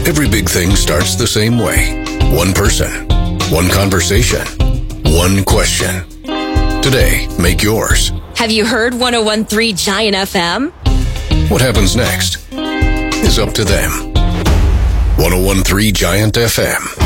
Every big thing starts the same way. One person, one conversation, one question. Today, make yours. Have you heard 101.3 Giant FM? What happens next is up to them. 101.3 Giant FM.